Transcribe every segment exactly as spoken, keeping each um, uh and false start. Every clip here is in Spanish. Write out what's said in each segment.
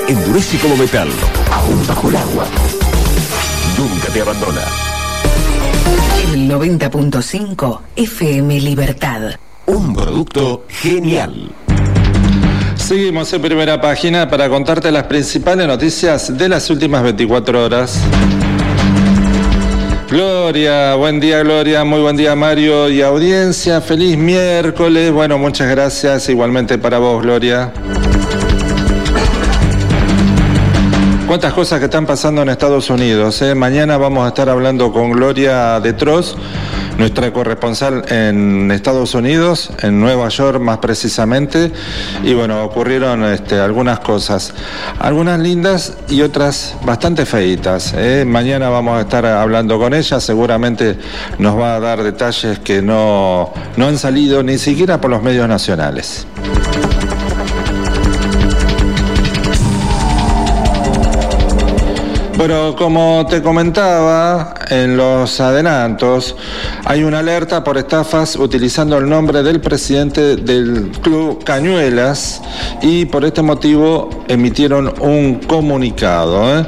endurece como metal, aún bajo el agua. Nunca te abandona. El noventa punto cinco F M Libertad. Un producto genial. Seguimos en Primera Página para contarte las principales noticias de las últimas veinticuatro horas. Gloria, buen día Gloria, muy buen día Mario y audiencia, feliz miércoles, bueno, muchas gracias, igualmente para vos Gloria. Cuántas cosas que están pasando en Estados Unidos, ¿eh? Mañana vamos a estar hablando con Gloria de Tros, nuestra corresponsal en Estados Unidos, en Nueva York más precisamente, y bueno, ocurrieron este, algunas cosas, algunas lindas y otras bastante feitas, ¿eh? Mañana vamos a estar hablando con ella, seguramente nos va a dar detalles que no, no han salido ni siquiera por los medios nacionales. Bueno, como te comentaba en los adelantos, hay una alerta por estafas utilizando el nombre del presidente del club Cañuelas y por este motivo emitieron un comunicado, ¿eh?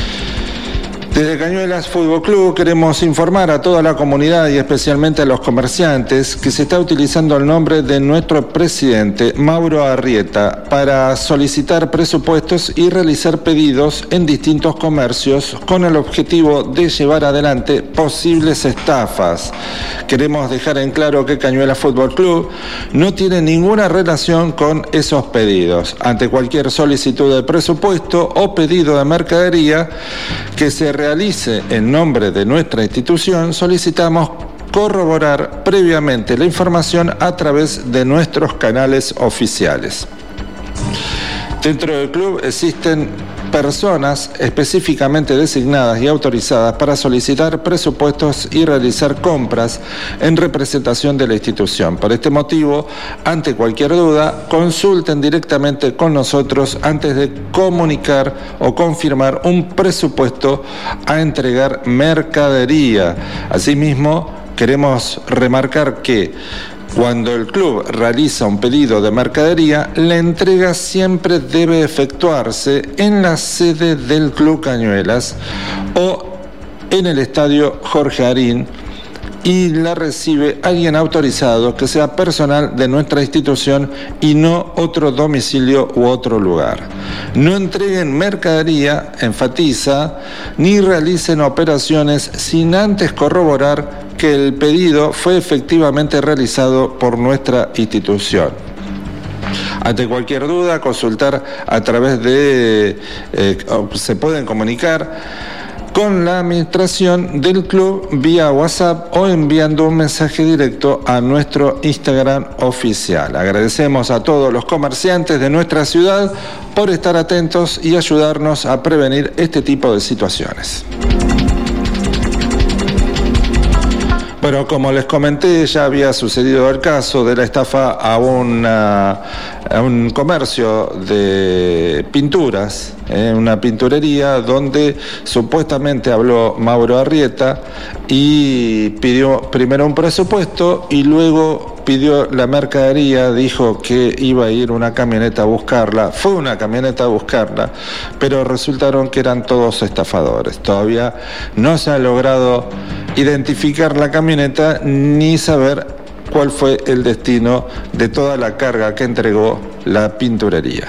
Desde Cañuelas Fútbol Club queremos informar a toda la comunidad y especialmente a los comerciantes que se está utilizando el nombre de nuestro presidente, Mauro Arrieta, para solicitar presupuestos y realizar pedidos en distintos comercios con el objetivo de llevar adelante posibles estafas. Queremos dejar en claro que Cañuelas Fútbol Club no tiene ninguna relación con esos pedidos. Ante cualquier solicitud de presupuesto o pedido de mercadería que se realice en nombre de nuestra institución, solicitamos corroborar previamente la información a través de nuestros canales oficiales. Dentro del club existen personas específicamente designadas y autorizadas para solicitar presupuestos y realizar compras en representación de la institución. Por este motivo, ante cualquier duda, consulten directamente con nosotros antes de comunicar o confirmar un presupuesto a entregar mercadería. Asimismo, queremos remarcar que cuando el club realiza un pedido de mercadería, la entrega siempre debe efectuarse en la sede del Club Cañuelas o en el estadio Jorge Arín y la recibe alguien autorizado que sea personal de nuestra institución y no otro domicilio u otro lugar. No entreguen mercadería, enfatiza, ni realicen operaciones sin antes corroborar que el pedido fue efectivamente realizado por nuestra institución. Ante cualquier duda, consultar a través de, eh, se pueden comunicar con la administración del club vía WhatsApp o enviando un mensaje directo a nuestro Instagram oficial. Agradecemos a todos los comerciantes de nuestra ciudad por estar atentos y ayudarnos a prevenir este tipo de situaciones. Bueno, como les comenté, ya había sucedido el caso de la estafa a, una, a un comercio de pinturas, eh, una pinturería donde supuestamente habló Mauro Arrieta y pidió primero un presupuesto y luego pidió la mercadería, dijo que iba a ir una camioneta a buscarla, fue una camioneta a buscarla, pero resultaron que eran todos estafadores. Todavía no se ha logrado identificar la camioneta ni saber cuál fue el destino de toda la carga que entregó la pinturería.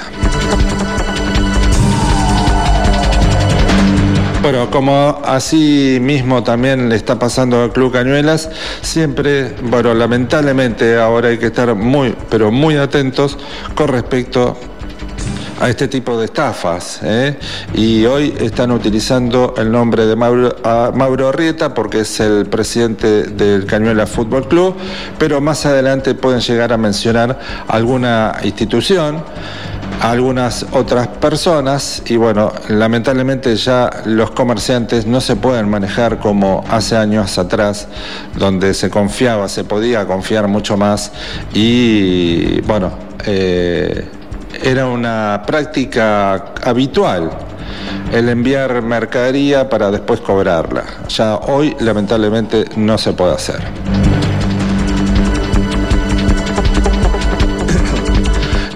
Bueno, como así mismo también le está pasando al Club Cañuelas, siempre, bueno, lamentablemente ahora hay que estar muy, pero muy atentos con respecto a este tipo de estafas, ¿eh? Y hoy están utilizando el nombre de Mauro, a Mauro Arrieta porque es el presidente del Cañuelas Fútbol Club, pero más adelante pueden llegar a mencionar alguna institución, algunas otras personas y bueno, lamentablemente ya los comerciantes no se pueden manejar como hace años atrás, donde se confiaba, se podía confiar mucho más y bueno, eh, era una práctica habitual el enviar mercadería para después cobrarla. Ya hoy lamentablemente no se puede hacer.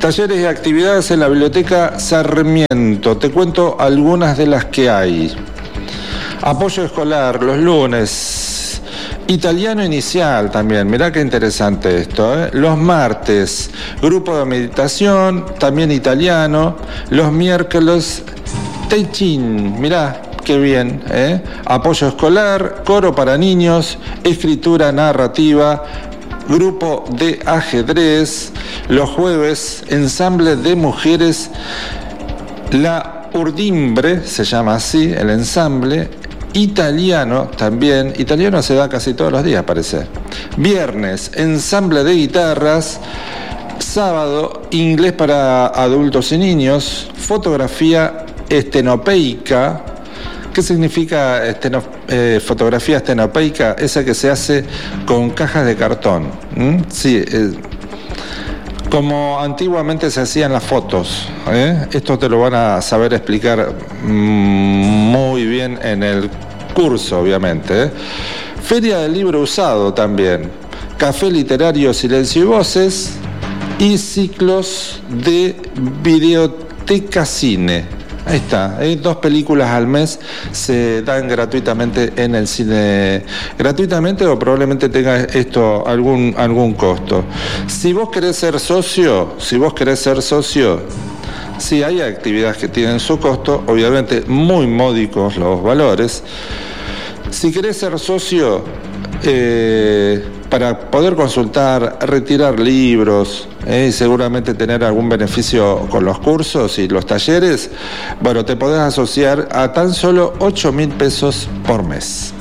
Talleres y actividades en la Biblioteca Sarmiento. Te cuento algunas de las que hay. Apoyo escolar los lunes. Italiano inicial también, mirá qué interesante esto, ¿eh? Los martes, grupo de meditación, también italiano. Los miércoles, Tai Chi, mirá qué bien, ¿eh? Apoyo escolar, coro para niños, escritura narrativa, grupo de ajedrez. Los jueves, ensamble de mujeres, la urdimbre, se llama así, el ensamble. Italiano también, italiano se da casi todos los días, parece. Viernes, ensamble de guitarras. Sábado, inglés para adultos y niños. Fotografía estenopeica. ¿Qué significa esteno, eh, fotografía estenopeica? Esa que se hace con cajas de cartón. ¿Mm? Sí, eh, como antiguamente se hacían las fotos. ¿eh? Esto te lo van a saber explicar muy bien en el curso, obviamente. ¿eh? Feria del libro usado también. Café literario Silencio y Voces. Y ciclos de videoteca cine. Ahí está, ¿eh? Dos películas al mes se dan gratuitamente en el cine, gratuitamente o probablemente tenga esto algún, algún costo. Si vos querés ser socio, si vos querés ser socio, sí hay actividades que tienen su costo, obviamente muy módicos los valores. Si querés ser socio, eh, para poder consultar, retirar libros, eh, y seguramente tener algún beneficio con los cursos y los talleres, bueno, te podés asociar a tan solo ocho mil pesos por mes.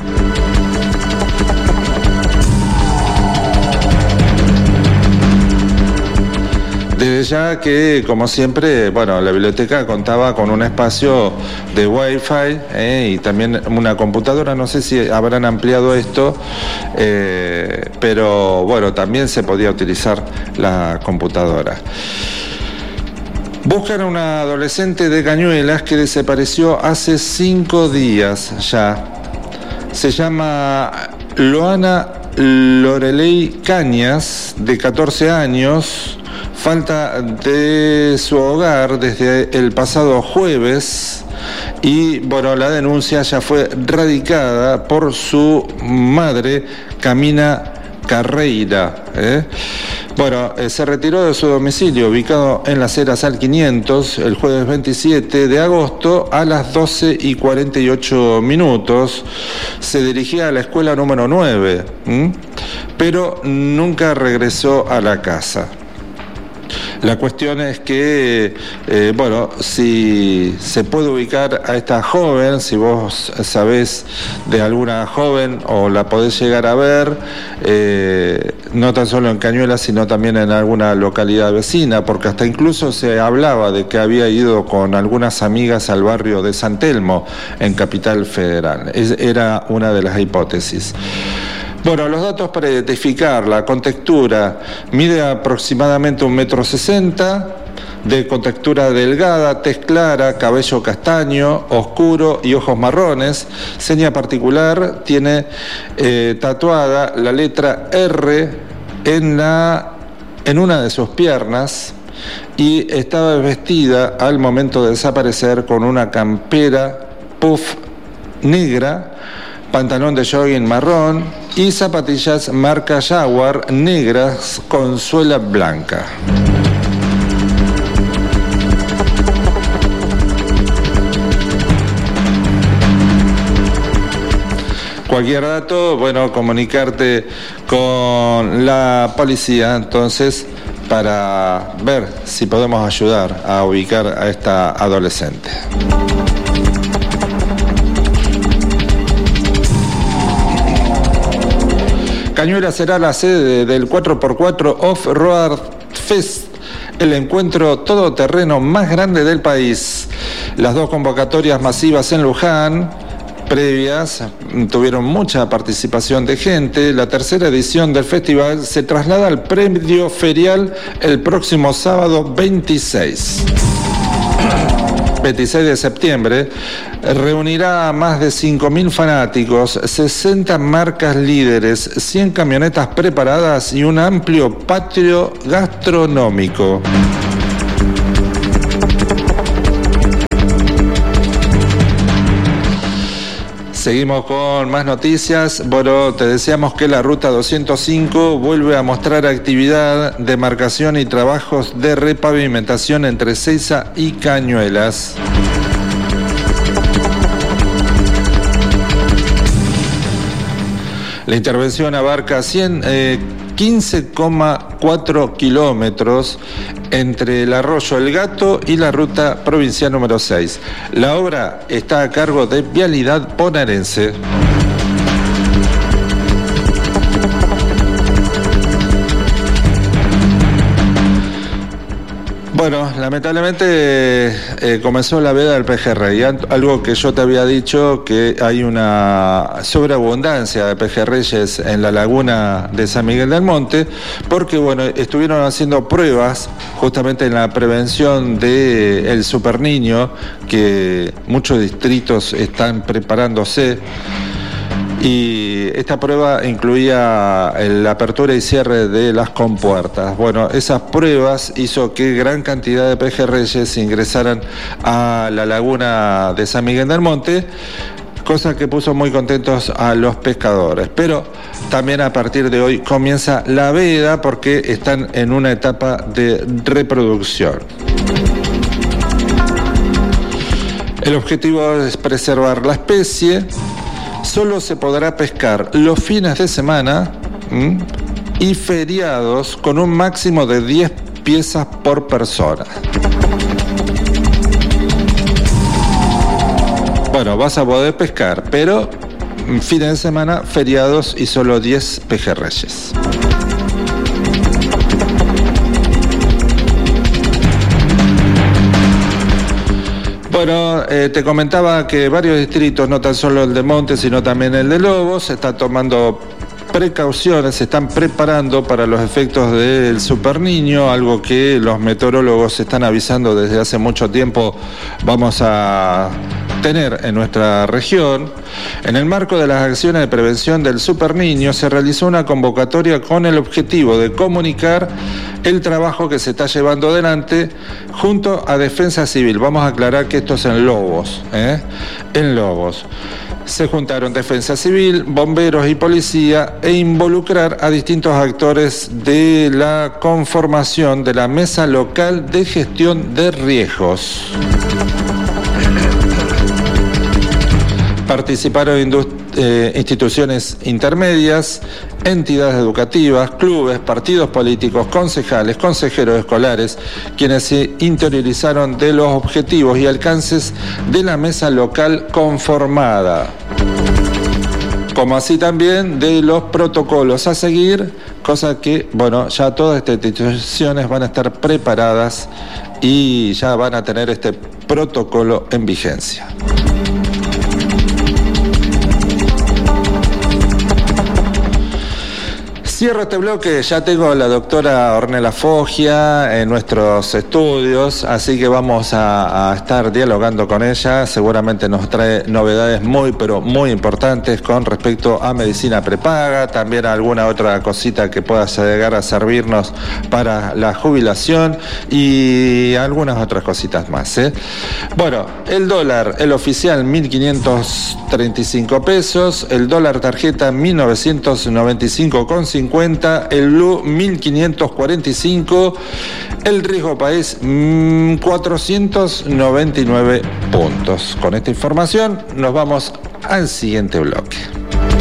Desde ya que, como siempre, bueno, la biblioteca contaba con un espacio de Wi-Fi eh, y también una computadora. No sé si habrán ampliado esto, eh, pero bueno, también se podía utilizar la computadora. Buscan a una adolescente de Cañuelas que desapareció hace cinco días ya. Se llama Loana Lorelei Cañas, de catorce años. Falta de su hogar desde el pasado jueves y, bueno, la denuncia ya fue radicada por su madre, Camina Carreira. ¿eh? Bueno, eh, se retiró de su domicilio, ubicado en las Heras al quinientos, el jueves veintisiete de agosto a las doce y cuarenta y ocho minutos. Se dirigía a la escuela número nueve, ¿m? pero nunca regresó a la casa. La cuestión es que, eh, bueno, si se puede ubicar a esta joven, si vos sabés de alguna joven o la podés llegar a ver, eh, no tan solo en Cañuelas, sino también en alguna localidad vecina, porque hasta incluso se hablaba de que había ido con algunas amigas al barrio de San Telmo, en Capital Federal. Es, era una de las hipótesis. Bueno, los datos para identificarla: contextura, mide aproximadamente un metro sesenta, de contextura delgada, tez clara, cabello castaño, oscuro y ojos marrones. Seña particular, tiene eh, tatuada la letra R en, la, en una de sus piernas y estaba vestida al momento de desaparecer con una campera puff negra, pantalón de jogging marrón y zapatillas marca Jaguar negras con suela blanca. Cualquier dato, bueno, comunicarte con la policía, entonces, para ver si podemos ayudar a ubicar a esta adolescente. Cañuelas será la sede del cuatro por cuatro Off-Road Fest, el encuentro todoterreno más grande del país. Las dos convocatorias masivas en Luján, previas, tuvieron mucha participación de gente. La tercera edición del festival se traslada al predio ferial el próximo sábado veintiséis. veintiséis de septiembre, reunirá a más de cinco mil fanáticos, sesenta marcas líderes, cien camionetas preparadas y un amplio patio gastronómico. Seguimos con más noticias. Bueno, te decíamos que la ruta doscientos cinco vuelve a mostrar actividad, demarcación y trabajos de repavimentación entre Seiza y Cañuelas. La intervención abarca cien, eh, quince coma cuatro kilómetros entre el arroyo El Gato y la ruta provincial número seis. La obra está a cargo de Vialidad Bonaerense. Bueno, lamentablemente eh, comenzó la veda del pejerrey, algo que yo te había dicho, que hay una sobreabundancia de pejerreyes en la laguna de San Miguel del Monte, porque bueno, estuvieron haciendo pruebas justamente en la prevención del superniño, que muchos distritos están preparándose. Y esta prueba incluía la apertura y cierre de las compuertas. Bueno, esas pruebas hizo que gran cantidad de pejerreyes ingresaran a la laguna de San Miguel del Monte, cosa que puso muy contentos a los pescadores. Pero también a partir de hoy comienza la veda porque están en una etapa de reproducción. El objetivo es preservar la especie. Solo se podrá pescar los fines de semana ¿m? y feriados con un máximo de diez piezas por persona. Bueno, vas a poder pescar, pero fines de semana, feriados y solo diez pejerreyes. Bueno, eh, te comentaba que varios distritos, no tan solo el de Monte, sino también el de Lobos, se están tomando precauciones, se están preparando para los efectos del superniño, algo que los meteorólogos están avisando desde hace mucho tiempo vamos a tener en nuestra región. En el marco de las acciones de prevención del superniño se realizó una convocatoria con el objetivo de comunicar el trabajo que se está llevando adelante junto a Defensa Civil. Vamos a aclarar que esto es en Lobos, ¿eh? En Lobos. Se juntaron Defensa Civil, bomberos y policía e involucrar a distintos actores de la conformación de la Mesa Local de Gestión de Riesgos. Participaron indust- eh, instituciones intermedias, entidades educativas, clubes, partidos políticos, concejales, consejeros escolares, quienes se interiorizaron de los objetivos y alcances de la mesa local conformada, como así también de los protocolos a seguir, cosa que, bueno, ya todas estas instituciones van a estar preparadas y ya van a tener este protocolo en vigencia. Cierro este bloque, ya tengo a la doctora Ornella Foggia en nuestros estudios, así que vamos a, a estar dialogando con ella. Seguramente nos trae novedades muy, pero muy importantes con respecto a medicina prepaga, también alguna otra cosita que pueda llegar a servirnos para la jubilación y algunas otras cositas más, ¿eh? Bueno, el dólar, el oficial mil quinientos treinta y cinco pesos, el dólar tarjeta mil novecientos noventa y cinco con cincuenta, el blue mil quinientos cuarenta y cinco, el riesgo país mmm, cuatrocientos noventa y nueve puntos. Con esta información nos vamos al siguiente bloque.